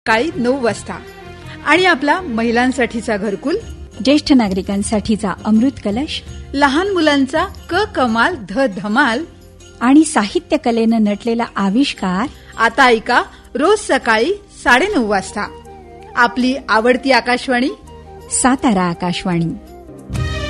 सकाळी 9 वाजता. आणि आपला महिलांसाठीचा घरकुल, ज्येष्ठ नागरिकांसाठीचा अमृत कलश, लहान मुलांचा क कमाल ध धमाल आणि साहित्य कलेनं नटलेला आविष्कार. आता ऐका रोज सकाळी 9:30 वाजता. आपली आवडती आकाशवाणी सातारा आकाशवाणी.